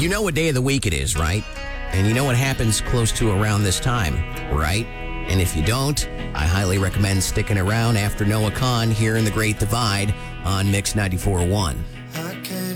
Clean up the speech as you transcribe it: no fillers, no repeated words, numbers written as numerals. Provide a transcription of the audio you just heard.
You know what day of the week it is, right? And you know what happens close to around this time, right? And if you don't, I highly recommend sticking around after Noah Khan here in The Great Divide on Mix 94.1.